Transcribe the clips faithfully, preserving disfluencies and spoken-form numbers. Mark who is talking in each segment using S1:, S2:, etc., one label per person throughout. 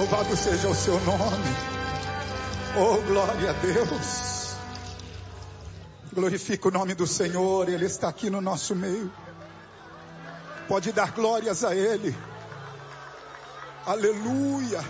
S1: Louvado seja o seu nome. Oh, glória a Deus. Glorifica o nome do Senhor. Ele está aqui no nosso meio. Pode dar glórias a Ele. Aleluia.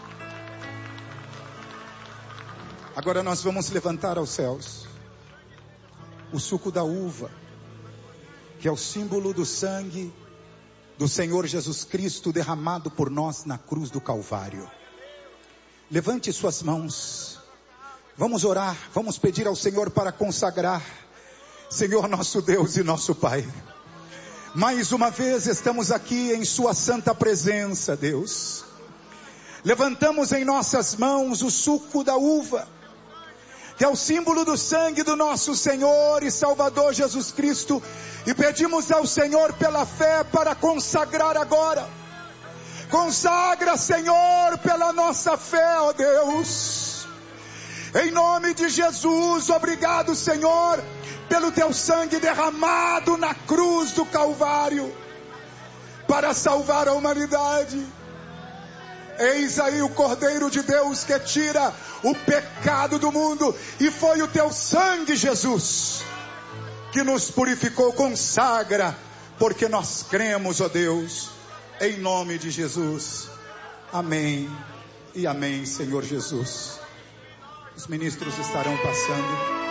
S1: Agora nós vamos levantar aos céus o suco da uva, que é o símbolo do sangue do Senhor Jesus Cristo derramado por nós na cruz do Calvário. Levante suas mãos. Vamos orar, vamos pedir ao Senhor para consagrar. Senhor nosso Deus e nosso Pai, mais uma vez estamos aqui em sua santa presença, Deus. Levantamos em nossas mãos o suco da uva, que é o símbolo do sangue do nosso Senhor e Salvador Jesus Cristo, e pedimos ao Senhor pela fé para consagrar agora. Consagra, Senhor, pela nossa fé, ó Deus. Em nome de Jesus, obrigado, Senhor, pelo teu sangue derramado na cruz do Calvário, para salvar a humanidade. Eis aí o Cordeiro de Deus que tira o pecado do mundo, e foi o teu sangue, Jesus, que nos purificou. Consagra, porque nós cremos, ó Deus, em nome de Jesus. Amém e amém, Senhor Jesus. Os ministros estarão passando.